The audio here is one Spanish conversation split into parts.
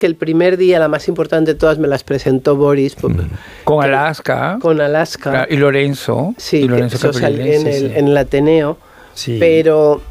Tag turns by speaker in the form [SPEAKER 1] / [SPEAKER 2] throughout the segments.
[SPEAKER 1] que el primer día, la más importante de todas, me las presentó Boris.
[SPEAKER 2] Con Alaska.
[SPEAKER 1] Con Alaska.
[SPEAKER 2] Y Lorenzo.
[SPEAKER 1] Sí,
[SPEAKER 2] y Lorenzo
[SPEAKER 1] en el Ateneo.
[SPEAKER 2] Sí.
[SPEAKER 1] Pero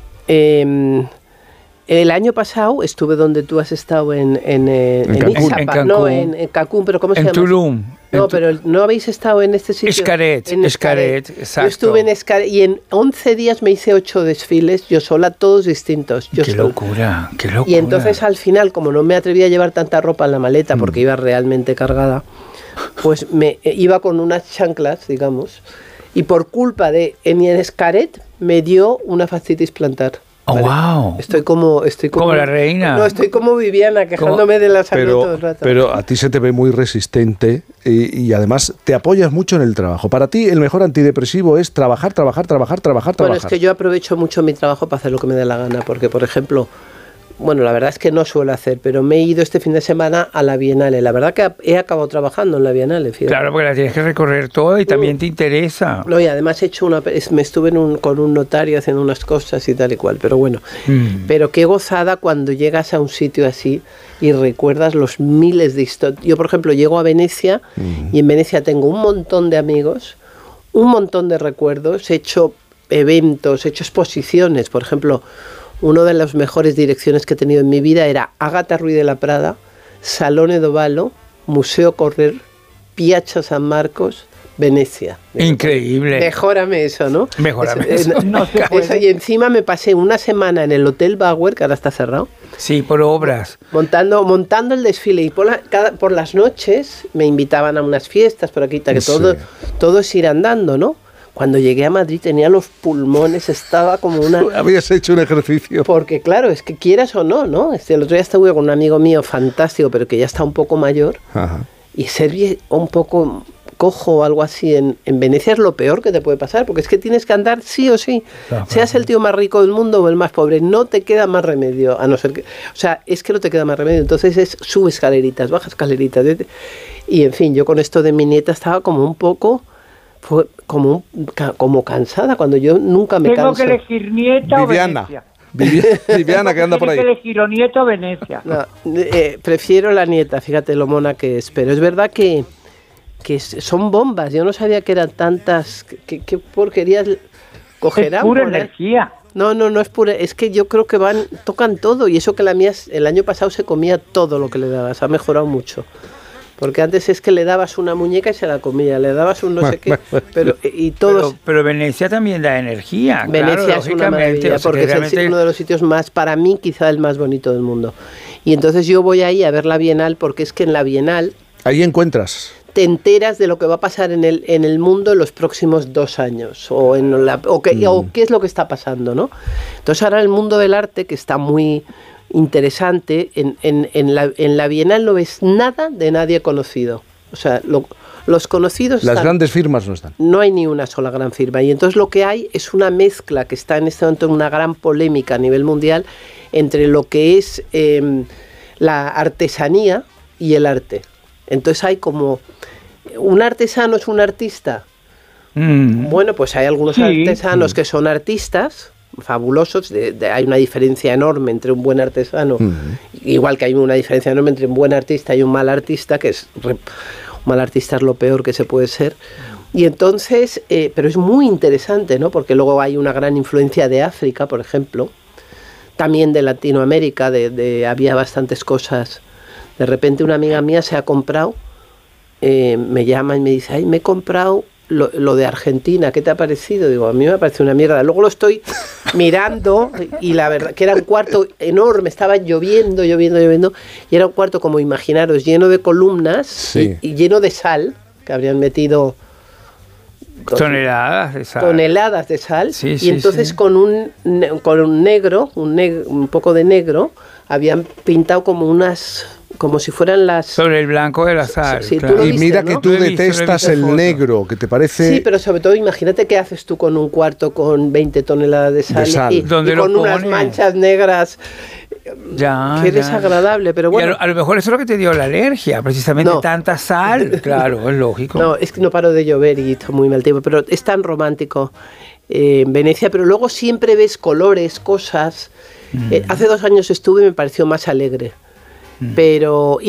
[SPEAKER 1] el año pasado estuve donde tú has estado en
[SPEAKER 2] Cancún.
[SPEAKER 1] Ixapa, no, en Cancún, pero ¿cómo se llama?
[SPEAKER 2] En Tulum.
[SPEAKER 1] No, pero no habéis estado en este sitio.
[SPEAKER 2] Xcaret, exacto.
[SPEAKER 1] Yo estuve en Xcaret y en 11 días me hice 8 desfiles, yo sola, todos distintos.
[SPEAKER 2] Qué locura, qué locura.
[SPEAKER 1] Y entonces al final, como no me atrevía a llevar tanta ropa en la maleta porque iba realmente cargada, pues me iba con unas chanclas, digamos, y por culpa de en Xcaret me dio una fascitis plantar.
[SPEAKER 2] Oh,
[SPEAKER 1] ¿vale?
[SPEAKER 2] wow.
[SPEAKER 1] Estoy como
[SPEAKER 2] la reina.
[SPEAKER 1] No, estoy como Viviana, quejándome de la sangre todo el rato.
[SPEAKER 3] Pero a ti se te ve muy resistente y además te apoyas mucho en el trabajo. Para ti el mejor antidepresivo es trabajar.
[SPEAKER 1] Bueno, es que yo aprovecho mucho mi trabajo para hacer lo que me dé la gana, porque por ejemplo, bueno, la verdad es que no suelo hacer, pero me he ido este fin de semana a la Bienale. La verdad que he acabado trabajando en la Bienale, fíjate.
[SPEAKER 2] Claro, porque la tienes que recorrer toda y también te interesa.
[SPEAKER 1] No, y además me estuve con un notario haciendo unas cosas y tal y cual, pero bueno. Pero qué gozada cuando llegas a un sitio así y recuerdas los miles de historias. Yo, por ejemplo, llego a Venecia y en Venecia tengo un montón de amigos, un montón de recuerdos, he hecho eventos, he hecho exposiciones, por ejemplo. Una de las mejores direcciones que he tenido en mi vida era Ágata Ruiz de la Prada, Salone d'Ovalo, Museo Correr, Piazza San Marcos, Venecia.
[SPEAKER 2] Increíble.
[SPEAKER 1] Mejórame eso, ¿no?
[SPEAKER 2] Mejórame eso.
[SPEAKER 1] No se puede. Y encima me pasé una semana en el Hotel Bauer, que ahora está cerrado.
[SPEAKER 2] Sí, por obras.
[SPEAKER 1] Montando el desfile. Y por las noches me invitaban a unas fiestas por aquí, que todo es ir andando, ¿no? Cuando llegué a Madrid tenía los pulmones, estaba como una...
[SPEAKER 3] Habías hecho un ejercicio.
[SPEAKER 1] Porque claro, es que quieras o no, ¿no? El otro día estuve con un amigo mío fantástico, pero que ya está un poco mayor. Ajá. Y ser un poco cojo o algo así en Venecia es lo peor que te puede pasar, porque es que tienes que andar sí o sí. Claro. Seas el tío más rico del mundo o el más pobre, no te queda más remedio, a no ser que... O sea, es que no te queda más remedio. Entonces sube escaleritas, baja escaleritas. Y en fin, yo con esto de mi nieta estaba como un poco... Fue como cansada, cuando yo nunca me canso.
[SPEAKER 4] Tengo que elegir nieta
[SPEAKER 3] Viviana.
[SPEAKER 4] o Venecia.
[SPEAKER 3] Viviana, que anda por ahí.
[SPEAKER 4] Tengo que elegir o nieta o Venecia.
[SPEAKER 1] No, prefiero la nieta, fíjate lo mona que es. Pero es verdad que son bombas. Yo no sabía que eran tantas. ¿Qué porquerías cogerán?
[SPEAKER 4] Es pura energía.
[SPEAKER 1] No es pura. Es que yo creo que tocan todo. Y eso que la mía el año pasado se comía todo lo que le dabas. Ha mejorado mucho. Porque antes es que le dabas una muñeca y se la comía, le dabas un no sé qué,
[SPEAKER 2] pero Venecia también da energía.
[SPEAKER 1] Venecia claro, es una maravilla, porque es uno de los sitios más, para mí, quizá el más bonito del mundo. Y entonces yo voy ahí a ver la Bienal, porque es que en la Bienal...
[SPEAKER 3] Ahí encuentras...
[SPEAKER 1] Te enteras de lo que va a pasar en el mundo en los próximos 2 años, o qué es lo que está pasando, ¿no? Entonces ahora el mundo del arte, que está muy... interesante, en la Bienal no ves nada de nadie conocido. O sea, los conocidos
[SPEAKER 3] las grandes firmas no están.
[SPEAKER 1] No hay ni una sola gran firma. Y entonces lo que hay es una mezcla que está en este momento en una gran polémica a nivel mundial entre lo que es la artesanía y el arte. Entonces hay como... ¿Un artesano es un artista? Bueno, pues hay algunos artesanos que son artistas fabulosos, hay una diferencia enorme entre un buen artesano, igual que hay una diferencia enorme entre un buen artista y un mal artista, un mal artista es lo peor que se puede ser, y entonces, pero es muy interesante, ¿no? Porque luego hay una gran influencia de África, por ejemplo, también de Latinoamérica, había bastantes cosas. De repente una amiga mía se ha comprado, me llama y me dice, ay, me he comprado lo de Argentina, ¿qué te ha parecido? Digo, a mí me parece una mierda. Luego lo estoy mirando y la verdad que era un cuarto enorme, estaba lloviendo, y era un cuarto, como imaginaros, lleno de columnas y lleno de sal, que habrían metido
[SPEAKER 2] toneladas de sal.
[SPEAKER 1] Sí, y entonces con un negro, un poco de negro, habían pintado como si fueran las...
[SPEAKER 2] Sobre el blanco de la sal.
[SPEAKER 1] Sí,
[SPEAKER 2] claro.
[SPEAKER 3] Y mira, ¿no? Que tú detestas el negro, que te parece...
[SPEAKER 1] Sí, pero sobre todo imagínate qué haces tú con un cuarto con 20 toneladas de sal. Y con unas manchas negras. Qué desagradable, pero bueno.
[SPEAKER 2] A lo mejor eso es lo que te dio la alergia, precisamente tanta sal. Claro, es lógico.
[SPEAKER 1] No, es que no paro de llover y está muy mal tiempo, pero es tan romántico en Venecia, pero luego siempre ves colores, cosas. Hace 2 años estuve y me pareció más alegre. pero